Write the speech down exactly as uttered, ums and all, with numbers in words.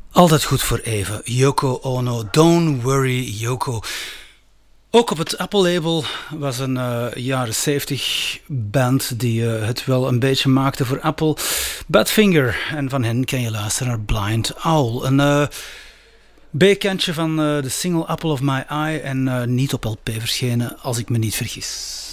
Altijd goed voor even. Yoko Ono, Don't Worry Yoko. Ook op het Apple-label was een uh, jaren zeventig band die uh, het wel een beetje maakte voor Apple. Badfinger. En van hen kan je luisteren naar Blind Owl. Een uh, B-kantje van uh, de single Apple of My Eye en uh, niet op L P verschenen, als ik me niet vergis.